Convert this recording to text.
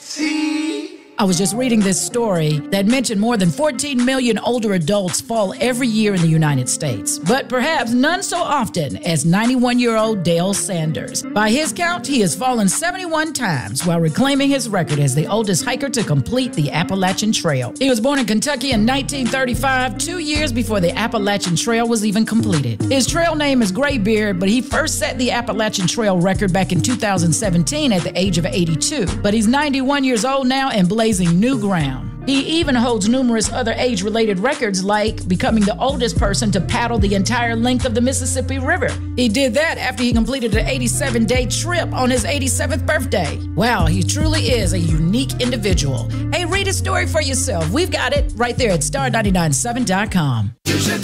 I was just reading this story that mentioned more than 14 million older adults fall every year in the United States, but perhaps none so often as 91-year-old Dale Sanders. By his count, he has fallen 71 times while reclaiming his record as the oldest hiker to complete the Appalachian Trail. He was born in Kentucky in 1935, 2 years before the Appalachian Trail was even completed. His trail name is Graybeard, but he first set the Appalachian Trail record back in 2017 at the age of 82. But he's 91 years old now and blazing new ground. He even holds numerous other age-related records, like becoming the oldest person to paddle the entire length of the Mississippi River. He did that after he completed an 87-day trip on his 87th birthday. Wow, he truly is a unique individual. Hey, read his story for yourself. We've got it right there at star997.com.